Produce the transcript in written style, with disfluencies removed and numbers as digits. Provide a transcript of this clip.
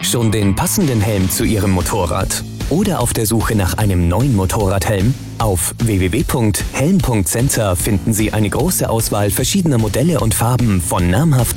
Schon den passenden Helm zu Ihrem Motorrad? Oder auf der Suche nach einem neuen Motorradhelm? Auf www.helm.center finden Sie eine große Auswahl verschiedener Modelle und Farben von namhaften